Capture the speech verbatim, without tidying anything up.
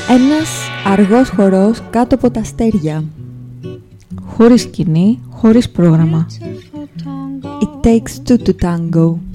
Ένας αργός χορός κάτω από τα αστέρια. Χωρίς σκηνή, χωρίς πρόγραμμα. It takes two to tango.